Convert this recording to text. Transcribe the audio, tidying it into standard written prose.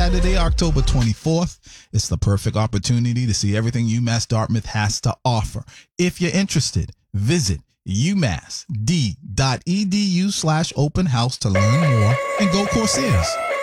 Saturday, October 24th. It's the perfect opportunity to see everything UMass Dartmouth has to offer. If you're interested, visit umassd.edu/open house to learn more and go Corsairs.